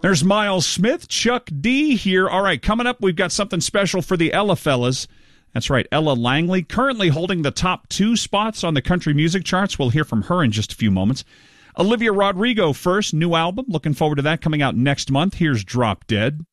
There's Miles Smith, Chuck D here. All right, coming up, we've got something special for the Ella fellas. That's right, Ella Langley, currently holding the top 2 spots on the country music charts. We'll hear from her in just a few moments. Olivia Rodrigo first, new album. Looking forward to that coming out next month. Here's Drop Dead.